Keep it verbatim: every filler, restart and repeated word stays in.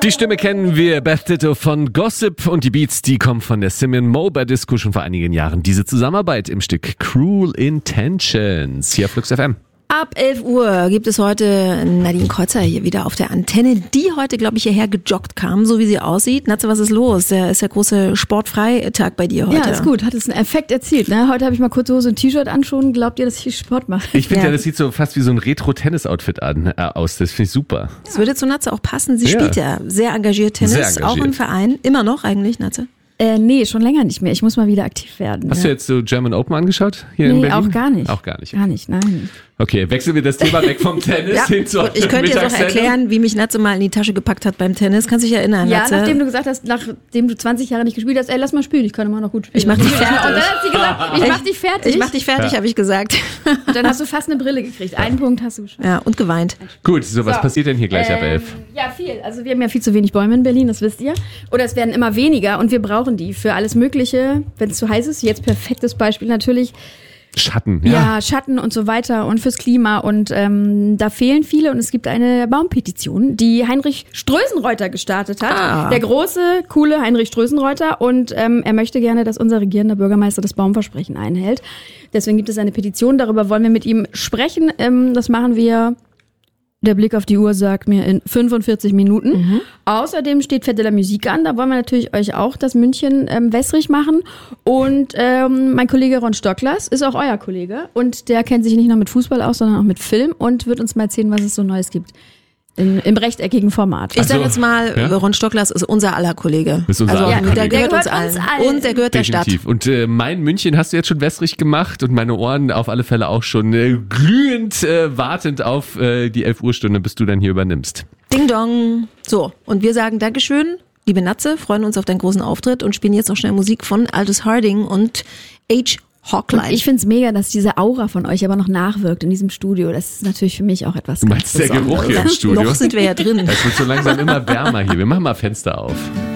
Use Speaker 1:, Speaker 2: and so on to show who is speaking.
Speaker 1: Die Stimme kennen wir, Beth Ditto von Gossip, und die Beats, die kommen von der Simeon Mober Disco schon vor einigen Jahren. Diese Zusammenarbeit im Stück Cruel Intentions hier auf Flux F M.
Speaker 2: Ab elf Uhr gibt es heute Nadine Kreuzer hier wieder auf der Antenne, die heute, glaube ich, hierher gejoggt kam, so wie sie aussieht. Natze, was ist los? Der ist der große Sportfreitag bei dir heute.
Speaker 3: Ja, ist gut. Hat es einen Effekt erzielt. Ne? Heute habe ich mal kurze Hose und T-Shirt an schon. Glaubt ihr, dass ich Sport mache?
Speaker 1: Ich finde ja.
Speaker 2: Ja.
Speaker 1: ja, das sieht so fast wie so ein Retro-Tennis-Outfit an, äh, aus. Das finde ich super.
Speaker 2: Das würde zu Natze auch passen. Sie
Speaker 1: Ja.
Speaker 2: spielt ja sehr engagiert Tennis,
Speaker 1: Sehr engagiert.
Speaker 2: auch im Verein. Immer noch eigentlich, Natze?
Speaker 3: Äh, nee, schon länger nicht mehr. Ich muss mal wieder aktiv werden.
Speaker 1: Hast
Speaker 3: ja.
Speaker 1: du jetzt so German Open angeschaut hier in
Speaker 3: Nee,
Speaker 1: Berlin?
Speaker 3: auch gar nicht.
Speaker 1: Auch gar nicht.
Speaker 3: Gar nicht, nein.
Speaker 1: Okay, wechseln wir das Thema weg vom Tennis
Speaker 2: Ja,
Speaker 1: hin zur
Speaker 2: ich könnte dir doch
Speaker 1: Mittagssendung.
Speaker 2: erklären, wie mich Natze mal in die Tasche gepackt hat beim Tennis. Kannst du dich erinnern,
Speaker 3: Ja,
Speaker 2: Natze?
Speaker 3: nachdem du gesagt hast, nachdem du zwanzig Jahre nicht gespielt hast, ey, lass mal spielen, ich kann immer noch gut spielen.
Speaker 2: Ich mach dich
Speaker 3: Und
Speaker 2: fertig.
Speaker 3: dann hat sie gesagt, ich mach dich fertig.
Speaker 2: Ich mach dich fertig,
Speaker 1: Ja.
Speaker 2: habe ich gesagt.
Speaker 3: Und dann hast du fast eine Brille gekriegt. Einen Punkt hast du geschafft.
Speaker 2: Ja, und geweint.
Speaker 1: Gut, so, was
Speaker 3: So.
Speaker 1: passiert denn hier gleich ab elf?
Speaker 3: Ähm, ja, viel. Also wir haben ja viel zu wenig Bäume in Berlin, das wisst ihr. Oder es werden immer weniger und wir brauchen die für alles Mögliche, wenn es zu heiß ist. Jetzt perfektes Beispiel natürlich.
Speaker 1: Schatten,
Speaker 3: Ja,
Speaker 1: ja.
Speaker 3: Schatten und so weiter und fürs Klima. Und ähm, da fehlen viele und es gibt eine Baumpetition, die Heinrich Strösenreuter gestartet hat.
Speaker 2: Ah.
Speaker 3: Der große, coole Heinrich Strösenreuter. Und ähm, er möchte gerne, dass unser regierender Bürgermeister das Baumversprechen einhält. Deswegen gibt es eine Petition, darüber wollen wir mit ihm sprechen. Ähm, das machen wir... Der Blick auf die Uhr sagt mir in fünfundvierzig Minuten.
Speaker 2: Mhm.
Speaker 3: Außerdem steht Fête de la Musique an. Da wollen wir natürlich euch auch das München ähm, wässrig machen. Und ähm, mein Kollege Ron Stocklers ist auch euer Kollege. Und der kennt sich nicht nur mit Fußball aus, sondern auch mit Film und wird uns mal erzählen, was es so Neues gibt. In, Im rechteckigen Format.
Speaker 2: Ich
Speaker 1: Ach so.
Speaker 2: sage jetzt mal,
Speaker 1: Ja?
Speaker 2: Ron Stocklers ist unser aller Kollege.
Speaker 1: Ist unser
Speaker 2: also
Speaker 1: aller
Speaker 2: der
Speaker 1: Kollege.
Speaker 2: gehört,
Speaker 3: Der
Speaker 2: uns,
Speaker 3: gehört
Speaker 2: allen.
Speaker 3: uns allen.
Speaker 2: Und der gehört der Stadt.
Speaker 1: Definitiv. Und äh, mein München hast du jetzt schon wässrig gemacht und meine Ohren auf alle Fälle auch schon äh, glühend äh, wartend auf äh, die elf Uhr Stunde, bis du dann hier übernimmst.
Speaker 2: Ding dong. So, und wir sagen Dankeschön, liebe Natze, freuen uns auf deinen großen Auftritt und spielen jetzt noch schnell Musik von Aldous Harding und H. Hawkline.
Speaker 3: Und ich find's mega, dass diese Aura von euch aber noch nachwirkt in diesem Studio. Das ist natürlich für mich auch etwas
Speaker 1: Du meinst
Speaker 3: ganz
Speaker 1: der Geruch hier im
Speaker 3: Besonderes.
Speaker 1: Studio?
Speaker 2: Noch sind wir ja drin.
Speaker 1: Es wird so langsam immer wärmer hier. Wir machen mal Fenster auf.